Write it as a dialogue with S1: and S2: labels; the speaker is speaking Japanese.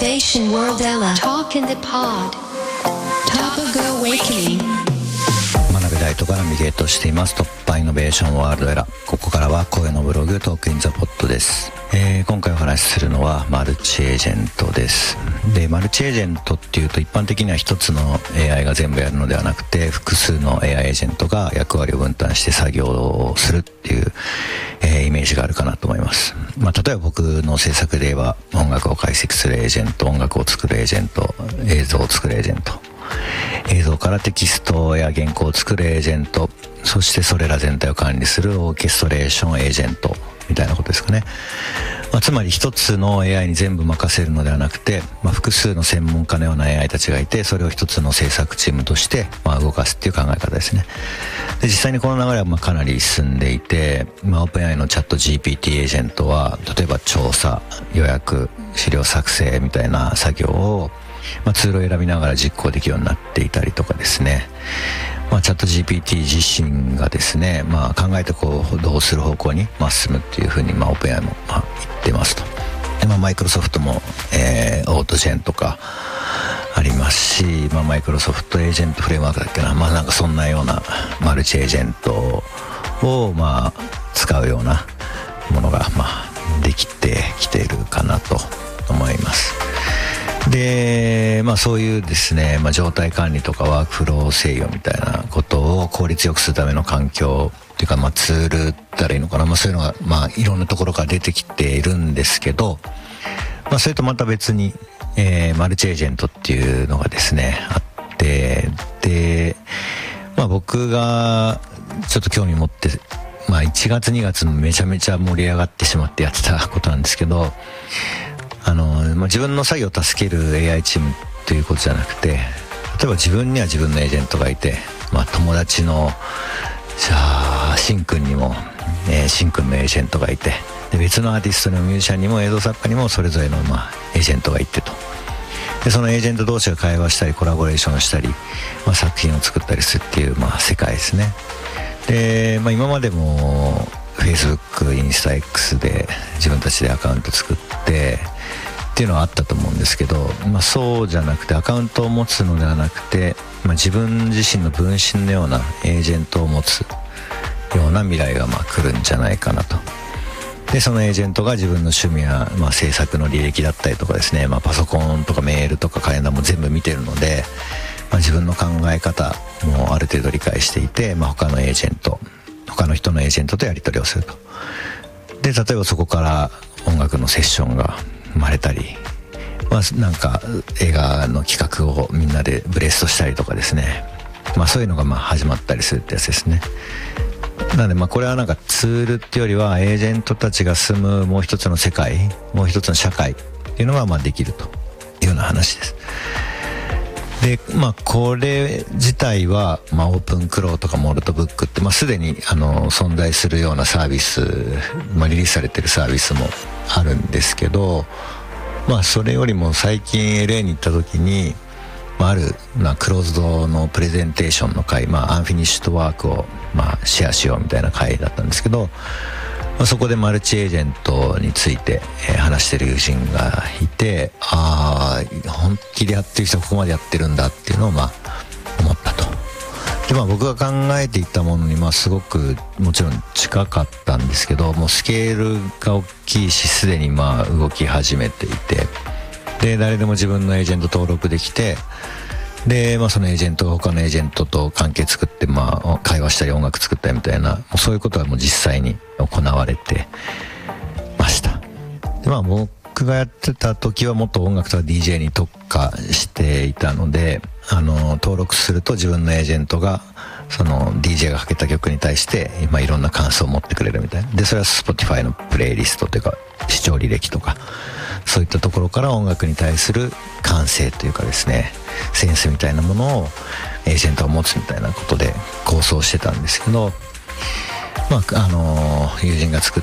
S1: Innovation World Ella Talk in the Pod Topical Awakening
S2: 学びたいところナビゲートしています突破イノベーションワールドエラ。ここからは声のブログトークインザポッドです。今回お話しするのはマルチエージェントです。でマルチエージェントっていうと一般的には一つの AI が全部やるのではなくて複数の AI エージェントが役割を分担して作業をするっていう、イメージがあるかなと思います。例えば僕の制作で言えば音楽を解析するエージェント、音楽を作るエージェント、映像を作るエージェント、映像からテキストや原稿を作るエージェント、そしてそれら全体を管理するオーケストレーションエージェントみたいなことですかね。つまり一つの AI に全部任せるのではなくて、複数の専門家のような AI たちがいて、それを一つの制作チームとして、動かすっていう考え方ですね。で実際にこの流れはかなり進んでいて、OpenAI のチャット GPT エージェントは例えば調査、予約、資料作成みたいな作業をツールを選びながら実行できるようになっていたりとかですね。チャット GPT 自身がですね、考えてどうする方向に進むっていうふうにOpenAI も言ってますと。でマイクロソフトも、オートジェンとかありますし、マイクロソフトエージェントフレームワークだっけな、なんかそんなようなマルチエージェントを使うようなものができてきているかなと思います。でそういうですね、状態管理とかワークフロー制御みたいなことを効率よくするための環境っていうか、ツールって言ったらいいのかな、そういうのがいろんなところから出てきているんですけど、それとまた別に、マルチエージェントっていうのがですねあって、で僕がちょっと興味持って1月2月のめちゃめちゃ盛り上がってしまってやってたことなんですけど、自分の作業を助ける AI チームということじゃなくて、例えば自分には自分のエージェントがいて、友達のじゃあシンくんにも、シンくんのエージェントがいて、で別のアーティストのミュージシャンにも映像作家にもそれぞれのエージェントがいてと。でそのエージェント同士が会話したりコラボレーションしたり、作品を作ったりするっていう世界ですね。で、今までも Facebook、インスタ X で自分たちでアカウント作ってっていうのはあったと思うんですけど、そうじゃなくてアカウントを持つのではなくて、自分自身の分身のようなエージェントを持つような未来が来るんじゃないかなと。でそのエージェントが自分の趣味や、制作の履歴だったりとかですね、パソコンとかメールとかカレンダーも全部見てるので、自分の考え方もある程度理解していて、他の人のエージェントとやり取りをすると。で例えばそこから音楽のセッションが生まれたり、なんか映画の企画をみんなでブレストしたりとかですね、そういうのが始まったりするってやつですね。なのでこれはなんかツールっていうよりはエージェントたちが住むもう一つの世界、もう一つの社会っていうのができるというような話です。でこれ自体は、オープンクローとかモルトブックってすでに存在するようなサービス、リリースされてるサービスもあるんですけど、それよりも最近 LA に行った時に、あるクローズドのプレゼンテーションの会、アンフィニッシュドワークをシェアしようみたいな会だったんですけど、そこでマルチエージェントについて、話してる友人がいて、本気でやってる人はここまでやってるんだっていうのを思ったと。で僕が考えていたものにすごくもちろん近かったんですけど、もうスケールが大きいしすでに動き始めていて、で誰でも自分のエージェント登録できて、でそのエージェントが他のエージェントと関係作って会話したり音楽作ったりみたいな、そういうことはもう実際に行われてました。で僕がやってた時はもっと音楽とか DJ に特化していたので、登録すると自分のエージェントがその DJ がかけた曲に対していろんな感想を持ってくれるみたいな。でそれは Spotify のプレイリストというか視聴履歴とかそういったところから音楽に対する感性というかですね、センスみたいなものをエージェントが持つみたいなことで構想してたんですけど、友人が作っ